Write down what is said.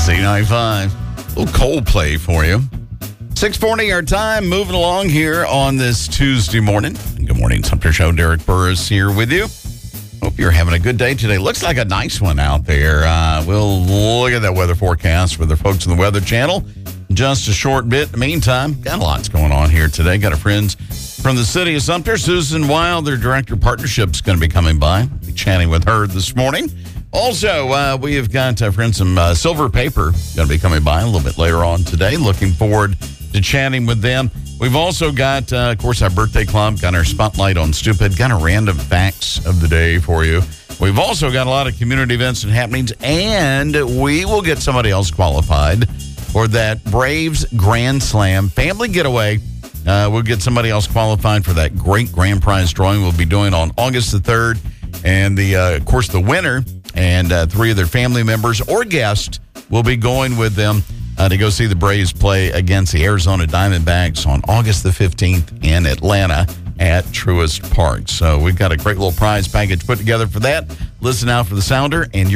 Z95. A little Coldplay for you. 6:40 our time. Moving along here on this Tuesday morning. Good morning, Sumter Show. Derek Burris here with you. Hope you're having a good day today. Looks like a nice one out there. We'll look at that weather forecast for the folks in the Weather Channel in just a short bit. In the meantime, got lots going on here today. Got our friends from the city of Sumter. Susan Wild, their director of partnerships, going to be coming by. Be chatting with her this morning. Also, we have got friends from Silver Paper going to be coming by a little bit later on today. Looking forward to chatting with them. We've also got, of course, our birthday club, got our spotlight on Stupid, got our random facts of the day for you. We've also got a lot of community events and happenings, and we will get somebody else qualified for that Braves Grand Slam family getaway. We'll get somebody else qualified for that great grand prize drawing we'll be doing on August the 3rd. And, of course, the winner and three of their family members or guests will be going with them to go see the Braves play against the Arizona Diamondbacks on August the 15th in Atlanta at Truist Park. So we've got a great little prize package put together for that. Listen out for the sounder, and you're